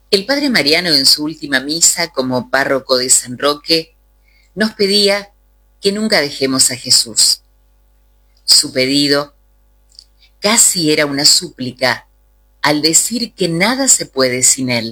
El padre Mariano, en su última misa como párroco de San Roque, nos pedía que nunca dejemos a Jesús. Su pedido casi era una súplica al decir que nada se puede sin Él.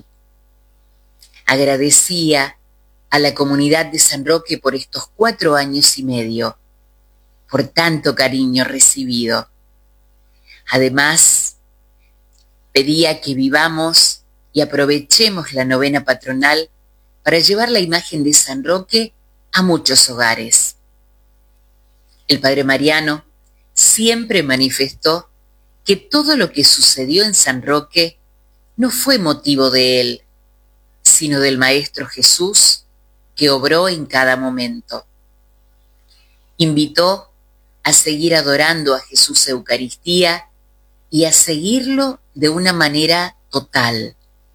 Agradecía a la comunidad de San Roque por estos 4 años y medio, por tanto cariño recibido. Además, pedía que vivamos y aprovechemos la novena patronal para llevar la imagen de San Roque a muchos hogares. El padre Mariano siempre manifestó que todo lo que sucedió en San Roque no fue motivo de él, sino del Maestro Jesús que obró en cada momento. Invitó a seguir adorando a Jesús Eucaristía y a seguirlo de una manera total.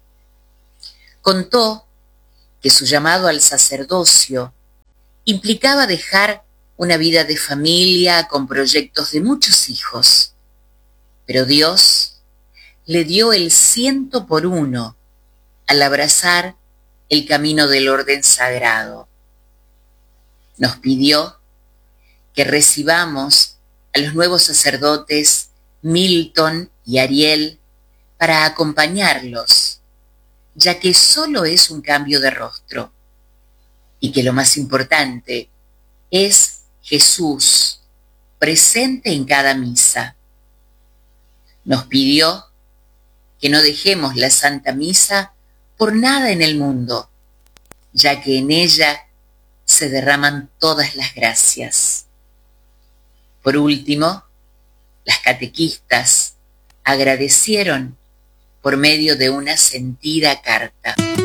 Contó que su llamado al sacerdocio implicaba dejar una vida de familia con proyectos de muchos hijos, pero Dios le dio el 100 por 1 al abrazar el camino del orden sagrado. Nos pidió que recibamos a los nuevos sacerdotes Milton y Ariel para acompañarlos, ya que solo es un cambio de rostro, y que lo más importante es Jesús presente en cada misa. Nos pidió que no dejemos la Santa Misa por nada en el mundo, ya que en ella se derraman todas las gracias. Por último, las catequistas agradecieron por medio de una sentida carta.